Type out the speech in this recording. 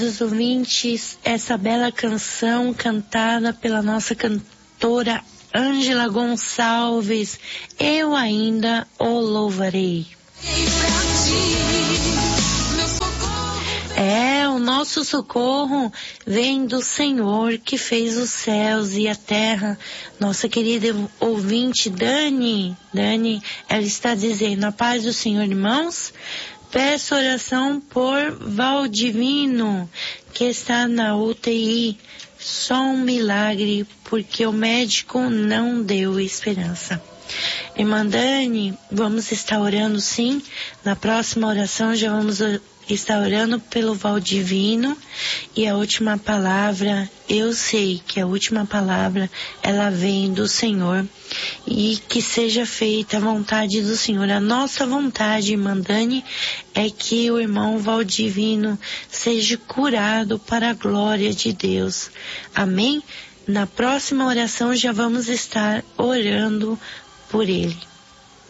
Os ouvintes, essa bela canção cantada pela nossa cantora Ângela Gonçalves, Eu Ainda o Louvarei. O nosso socorro vem do Senhor que fez os céus e a terra. Nossa querida ouvinte Dani, ela está dizendo: a paz do Senhor, irmãos. Peço oração por Valdivino, que está na UTI. Só um milagre, porque o médico não deu esperança. Irmã Dani, vamos estar orando sim. Na próxima oração já vamos estar orando pelo Valdivino. E a última palavra, eu sei que a última palavra, ela vem do Senhor. E que seja feita a vontade do Senhor. A nossa vontade, irmã Dani, é que o irmão Valdivino seja curado para a glória de Deus. Amém? Na próxima oração já vamos estar orando por ele.